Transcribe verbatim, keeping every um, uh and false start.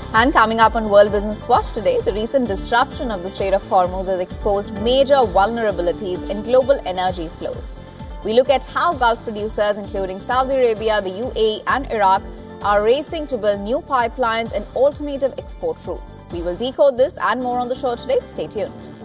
And coming up on World Business Watch today, the recent disruption of the Strait of Hormuz has exposed major vulnerabilities in global energy flows. We look at how Gulf producers, including Saudi Arabia, the U A E and Iraq, are racing to build new pipelines and alternative export routes. We will decode this and more on the show today. Stay tuned.